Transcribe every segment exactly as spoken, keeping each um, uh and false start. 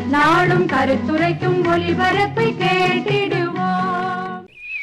நாளும் கருத்துரைக்கும் ஒலிபரப்பை கேட்டிடுவோம்.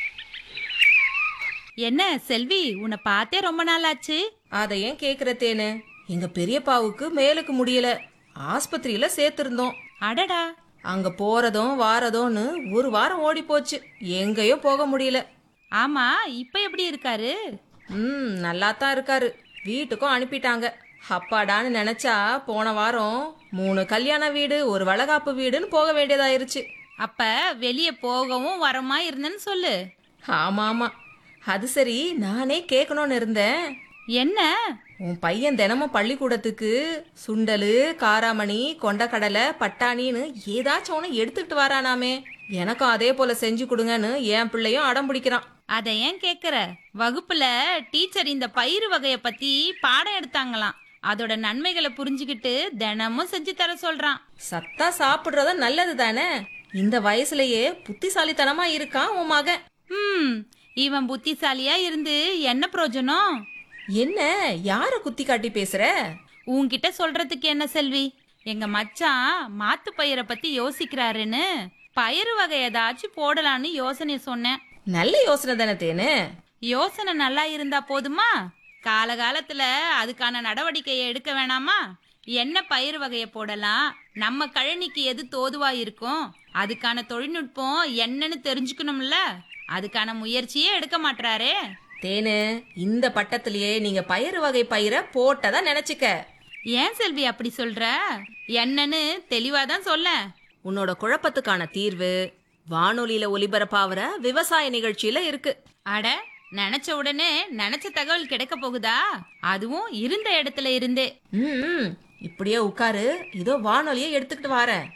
என்ன செல்வி, உன்னை பார்த்தே ரொம்ப நாள் ஆச்சு. அதை ஏன் கேக்குறதேன்னு, எங்க பெரியப்பாவுக்கு மேலுக்கு முடியல, ஆஸ்பத்திரியில சேர்த்திருந்தோம். அடடா, அங்க போறதும் வாரதும்னு ஒரு வாரம் ஓடி போச்சு, எங்கேயும் போக முடியல. ஆமா, இப்ப எப்படி இருக்காரு? ம் நல்லா தான் இருக்காரு, வீட்டுக்கும் அனுப்பிட்டாங்க. அப்பாடான்னு நினைச்சா போன வாரம் மூணு கல்யாண வீடு ஒரு வளகாப்பு வீடுன்னு போக வேண்டியதாயிருச்சு. அப்ப வெளிய போகவும் வரமா இருந்தேன்னு சொல்லு. ஆமா ஆமா, அது சரி, நானே கேட்கணும்னு இருந்தேன். என்ன? உன் பையன் தினமும் பள்ளிக்கூடத்துக்கு சுண்டலு, காராமணி, கொண்டக்கடலை, பட்டாணின்னு ஏதாச்சும் ஒன்று எடுத்துக்கிட்டு வரானாமே. எனக்கும் அதே போல செஞ்சு கொடுங்கன்னு என் பிள்ளையும் அடம் பிடிக்கிறான். அத ஏன் கேக்குற? வகுப்புல டீச்சர் இந்த பயிறு வகைய பத்தி பாடம் எடுத்தாங்களாம். அதோட நன்மைகளை புரிஞ்சுக்கிட்டு தினமும் செஞ்சு தர சொல்றான். சத்தா சாப்பிடுறத நல்லது தானே. இந்த வயசுலயே புத்திசாலித்தனமா இருக்கான் உன் மகன். ம் இவன் புத்திசாலியா இருந்து என்ன பிரயோஜனம்? என்ன, யார குத்தி காட்டி பேசுற? உன்கிட்ட சொல்றதுக்கு என்ன செல்வி, எங்க மச்சான் மாத்து பயிரை பத்தி யோசிக்கிறாருன்னு பயிறு வகை ஏதாச்சும் போடலான்னு யோசனை சொன்னேன். நல்ல யோசனை தானே தேனு. யோசனை நல்லா இருந்தா போதுமா? காலகாலத்துல அதுக்கான நடவடிக்கையை எடுக்க வேணாமா? என்ன பயிர் வகையை போடலாம், நம்ம கழனிக்கு எது தோதுவா இருக்கும், அதுக்கான தொழில்நுட்பம் என்னன்னு தெரிஞ்சுக்கணும்ல. அதுக்கான முயற்சியே எடுக்க மாட்டாரே. தேனு, இந்த பட்டத்திலேயே நீங்க பயிறு வகை பயிரை போட்டதா நினைச்சுக்க. ஏன் செல்வி அப்படி சொல்ற? என்னன்னு தெளிவாதான் சொல்ல. உன்னோட குழப்பத்துக்கான தீர்வு வானொலியில ஒலிபரப்பாகிற விவசாய நிகழ்ச்சியில இருக்கு. அட, நினைச்ச உடனே நினைச்ச தகவல் கிடைக்க போகுதா? அதுவும் இருந்த இடத்துல இருந்தே. ம் இப்படியே உட்காரு, இதோ வானொலியை எடுத்துக்கிட்டு வாரேன்.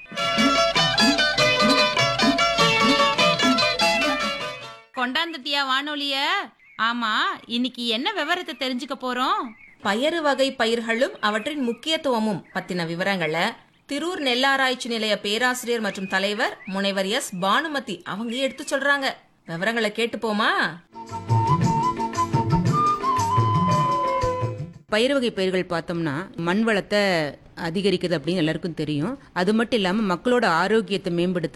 கொண்டாந்தத்தியா வானொலிய? ஆமா, இன்னைக்கு என்ன விவரத்தை தெரிஞ்சுக்க போறோம்? பயறு வகை பயிர்களும் அவற்றின் முக்கியத்துவமும் பத்தின விவரங்களை திரூர் நெல்லாராய்ச்சி நிலைய பேராசிரியர் மற்றும் தலைவர் முனைவர் எஸ் பானுமதி அவங்க எடுத்து சொல்றாங்க. விவரங்களை கேட்டுப்போமா? பயிர் வகை பயிர்கள் பார்த்தோம்னா மண் வளத்தை அதிகரிக்குது அப்படின்னு எல்லாருக்கும் தெரியும். அது மட்டும் இல்லாமல் மக்களோட ஆரோக்கியத்தை மேம்படுத்தும்